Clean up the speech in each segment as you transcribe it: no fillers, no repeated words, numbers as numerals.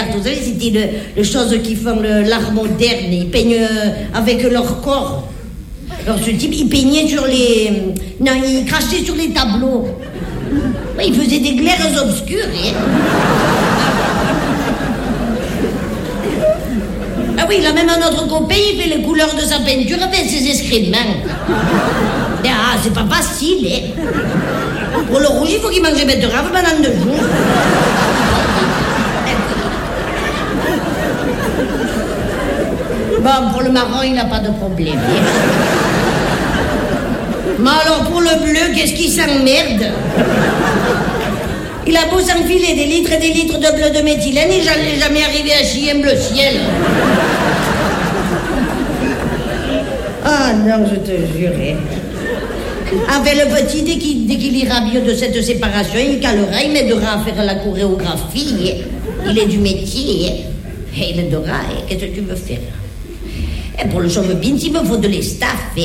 d'art, vous savez, c'était les choses qui font l'art moderne. Ils peignent avec leur corps. Alors ce type, il peignait sur les... Non, il crachait sur les tableaux. Ouais, il faisait des glaires obscures. Ah oui, il a même un autre copain, il fait les couleurs de sa peinture avec ses excréments. Ah, c'est pas facile, Pour le rouge, il faut qu'il mange des betteraves pendant 2 jours. Bon, pour le marron, il n'a pas de problème. Mais alors, pour le bleu, qu'est-ce qui s'emmerde? Il a beau s'enfiler des litres et des litres de bleu de méthylène, il n'est jamais arrivé à chier un bleu ciel. Ah non, je te jure. Avec le petit, dès qu'il ira mieux de cette séparation, il calera, il m'aidera à faire la chorégraphie. Il est du métier. Et il aidera. Qu'est-ce que tu veux faire? Et pour le chauve-bins, il me faut de l'estaff.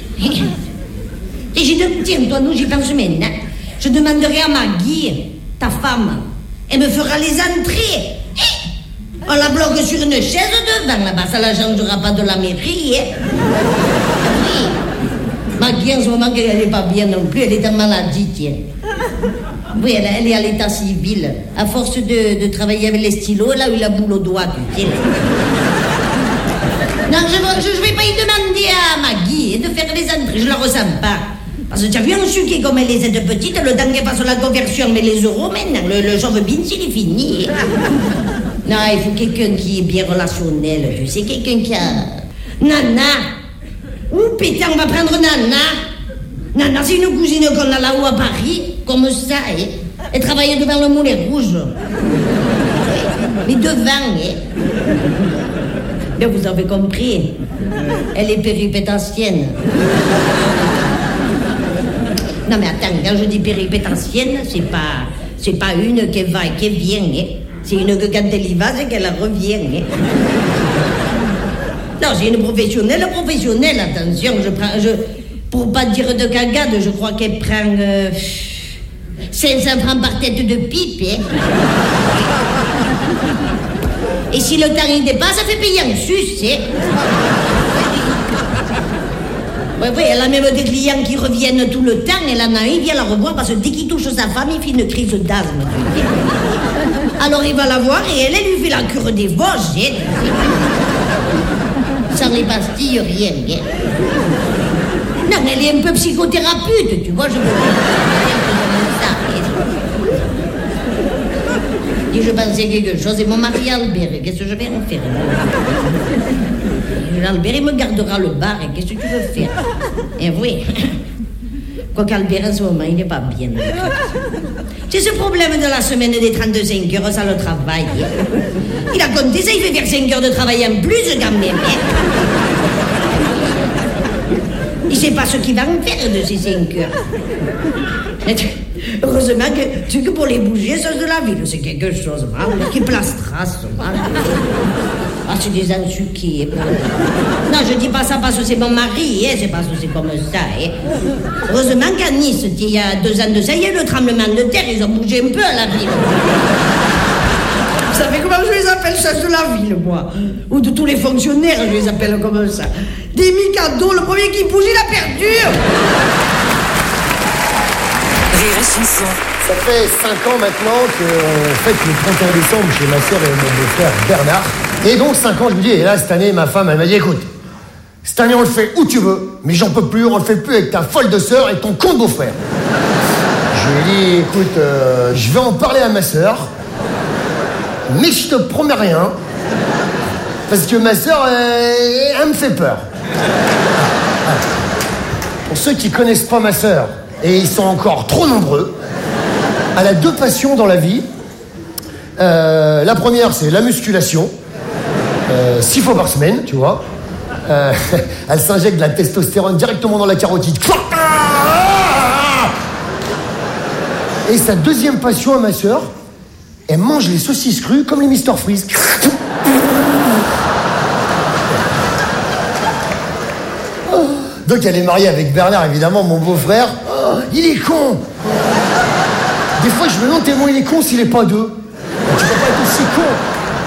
Et tiens, toi, nous, j'y pense maintenant. Je demanderai à Maggie, ta femme, elle me fera les entrées. On la bloque sur une chaise devant, là-bas, ça la changera pas de la mairie. Oui. Maggie, en ce moment, elle n'est pas bien non plus, elle est en maladie, tiens. Oui, elle est à l'état civil. À force de travailler avec les stylos, là où il a boule au doigt, tu sais. Non, je vais pas y demander à Maggie de faire les entrées, je la ressens pas. Parce que tu as vu un sucre comme elle est petite, le temps qu'elle fasse la conversion, mais les euros, maintenant, le chauve-bins, il est fini. Non, il faut quelqu'un qui est bien relationnel, tu sais, quelqu'un qui a... Nana. Ouh, putain, on va prendre Nana. Nana, c'est une cousine qu'on a là-haut à Paris, comme ça, Elle travaille devant le Moulin Rouge. Mais devant, Bien, vous avez compris. Elle est péripétentienne. Non, mais attends, quand je dis péripétentienne, c'est pas une qui va et qui vient, C'est une que quand elle y va, c'est qu'elle revient, Non, c'est une professionnelle, attention, pour pas dire de cagade, je crois qu'elle prend 500 francs par tête de pipe, Et si le temps il dépasse, ça fait payer en sus, Oui, elle a même des clients qui reviennent tout le temps. Elle en a un, il vient la revoir parce que dès qu'il touche sa femme, il fait une crise d'asthme. Alors il va la voir et elle lui fait la cure des Vosges. Sans les pastilles, rien. Non, elle est un peu psychothérapeute, tu vois, je veux dire. Et je pensais quelque chose, et mon mari Albert, qu'est-ce que je vais en faire? Albert, il me gardera le bar, et qu'est-ce que tu veux faire? Et oui. Quoiqu'Albert, en ce moment, il n'est pas bien. C'est ce problème de la semaine des 35 heures, ça le travail. Il a compté ça, il fait faire 5 heures de travail en plus, quand même. Il ne sait pas ce qu'il va en faire de ces 5 heures. Heureusement que pour les bougies, ça de la ville, c'est quelque chose, qui plastera, Ah, c'est des ensuqués. Non, je dis pas ça parce que c'est mon mari, c'est parce que c'est comme ça. Heureusement qu'à Nice, il y a 2 ans de ça, il y a eu le tremblement de terre, ils ont bougé un peu à la ville. Vous savez comment je les appelle, ça de la ville, moi? Ou de tous les fonctionnaires, je les appelle comme ça. Des micados, le premier qui bouge, il a perdu. Rire et chanson. Ça fait 5 ans maintenant qu'on fête le 31 décembre chez ma soeur et mon beau-frère Bernard. Et donc 5 ans, je me dis, et là cette année, ma femme, elle m'a dit, écoute, cette année on le fait où tu veux, mais j'en peux plus, on le fait plus avec ta folle de sœur et ton con de beau-frère. Je lui ai dit, écoute, je vais en parler à ma sœur, mais je te promets rien, parce que ma sœur, elle me fait peur. Pour ceux qui connaissent pas ma sœur, et ils sont encore trop nombreux, elle a 2 passions dans la vie. La première, c'est la musculation. 6 fois par semaine, tu vois. Elle s'injecte de la testostérone directement dans la carotide. Et sa deuxième passion à ma sœur, elle mange les saucisses crues comme les Mr Freeze. Donc elle est mariée avec Bernard, évidemment, mon beau-frère. Oh, il est con. Des fois, je me demande tellement il est con s'il est pas 2. Tu peux pas être aussi con.